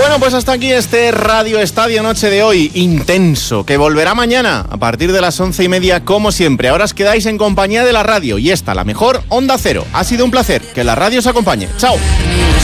Bueno, pues hasta aquí este Radio Estadio Noche de hoy, intenso, que volverá mañana a partir de las 11:30 como siempre. Ahora os quedáis en compañía de la radio y esta, la mejor Onda Cero. Ha sido un placer, que la radio os acompañe. Chao.